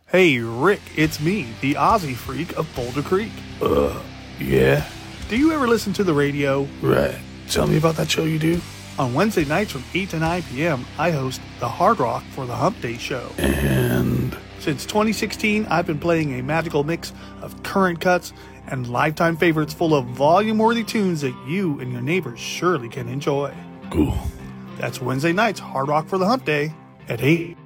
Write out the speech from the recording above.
Hey, Rick, it's me, the Aussie freak of Boulder Creek. Yeah? Do you ever listen to the radio? Right. Tell me about that show you do. On Wednesday nights from 8 to 9 p.m., I host the Hard Rock for the Hump Day show. And Since 2016, I've been playing a magical mix of current cuts and lifetime favorites full of volume-worthy tunes that you and your neighbors surely can enjoy. cool. That's Wednesday nights, Hard Rock for the Hump Day at 8.